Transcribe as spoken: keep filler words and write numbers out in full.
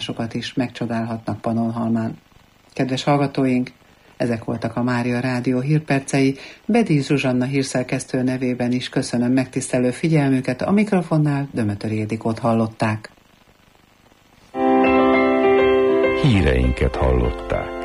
látogatásokat is megcsodálhatnak Pannonhalmán. Kedves hallgatóink, ezek voltak a Mária Rádió hírpercei. Bedíj Zsuzsanna hírszerkesztő nevében is köszönöm megtisztelő figyelmüket, a mikrofonnál Dömötöri Ildikót hallották. Híreinket hallották.